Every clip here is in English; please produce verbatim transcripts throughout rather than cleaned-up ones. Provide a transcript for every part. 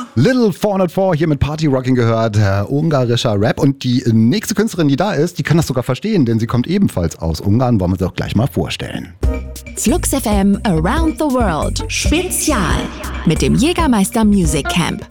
Little vierhundertvier hier mit Party Rocking gehört, äh, ungarischer Rap. Und die nächste Künstlerin, die da ist, die kann das sogar verstehen, denn sie kommt ebenfalls aus Ungarn. Wollen wir sie auch gleich mal vorstellen. Flux F M Around the World Spezial mit dem Jägermeister Music Camp.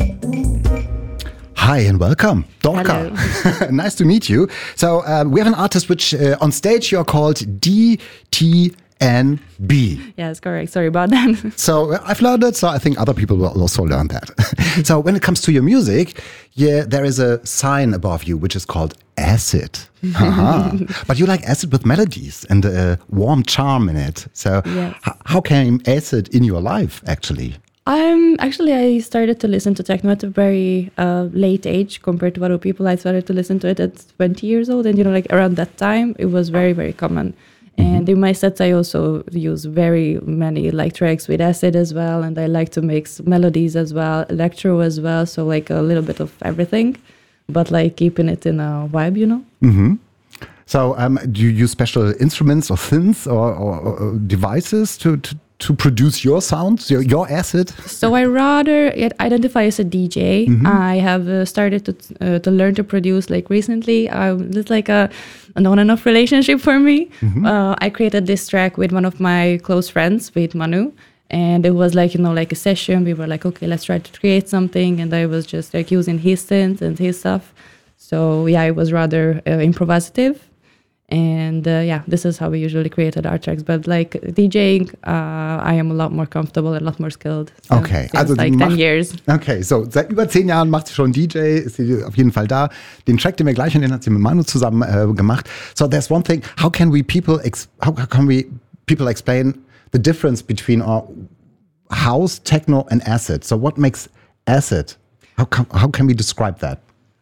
Hi and welcome, Dorka. Nice to meet you. So uh, we have an artist which uh, on stage you are called D T N B. Yes, correct. Sorry about that. So uh, I've learned it, so I think other people will also learn that. So when it comes to your music, yeah, there is a sign above you which is called acid. Uh-huh. But you like acid with melodies and a warm charm in it. So yes. h- how came acid in your life actually? Um, actually, I started to listen to techno at a very uh, late age compared to other people. I started to listen to it at twenty years old. And, you know, like around that time, it was very, very common. And in my sets, I also use very many like tracks with acid as well. And I like to mix melodies as well, electro as well. So like a little bit of everything, but like keeping it in a vibe, you know? Mm-hmm. So um, do you use special instruments or synths or, or, or devices to, to, to produce your sounds, your, your acid? So I rather identify as a D J. Mm-hmm. I have uh, started to uh, to learn to produce like recently. Um, it's like a an on and off relationship for me. Mm-hmm. Uh, I created this track with one of my close friends, with Manu. And it was like, you know, like a session. We were like, okay, let's try to create something. And I was just like using his synths and his stuff. So yeah, it was rather uh, improvisative. And uh, yeah, this is how we usually created our tracks. But like DJing, uh, I am a lot more comfortable and a lot more skilled. So Okay, also like macht, ten years. Okay, so seit über zehn Jahren macht sie schon D J, ist sie auf jeden Fall da. Den Track, den wir gleich, und den hat sie mit Manu zusammen äh, gemacht. So there's one thing. How can we people ex- how, how can we people explain the difference between our house, techno, and acid? So what makes acid? How can, how can we describe that?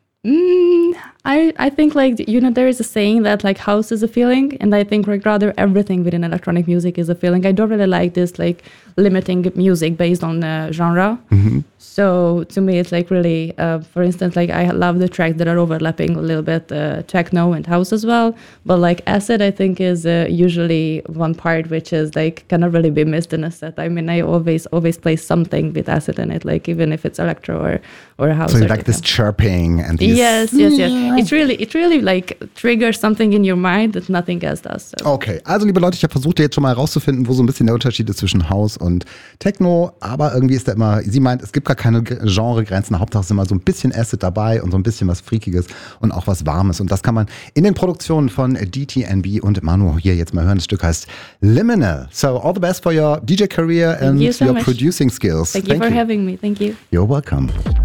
Mm, I, I think like, you know, there is a saying that like house is a feeling, and I think like rather everything within electronic music is a feeling. I don't really like this like limiting music based on uh, genre. Mm-hmm. So to me it's like really, uh, for instance, like I love the tracks that are overlapping a little bit uh, techno and house as well. But like acid I think is uh, usually one part which is like cannot really be missed in a set. I mean I always always play something with acid in it, like even if it's electro or, or house. So you or like techno. this chirping and these... Yes, yes, yes. It really, it really like triggers something in your mind that nothing else does. So. Okay, also liebe Leute, ich habe versucht jetzt schon mal herauszufinden, wo so ein bisschen der Unterschied ist zwischen House und Techno, aber irgendwie ist da immer, sie meint, es gibt gar keine Genregrenzen, Hauptsache ist immer so ein bisschen Acid dabei und so ein bisschen was Freakiges und auch was Warmes, und das kann man in den Produktionen von D T N B und Manu hier jetzt mal hören. Das Stück heißt Liminal. So all the best for your D J career and you so your much. producing skills. Thank you Thank for you. having me. Thank you. You're welcome.